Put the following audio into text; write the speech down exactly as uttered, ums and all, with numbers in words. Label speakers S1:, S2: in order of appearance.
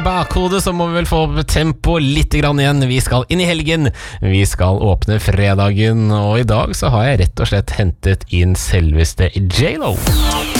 S1: bakhodet, så må vi vel få tempo litt grann igjen. Vi skal inn i helgen, vi skal åpne fredagen, og i dag så har jeg rett og slett hentet inn selveste J Lo.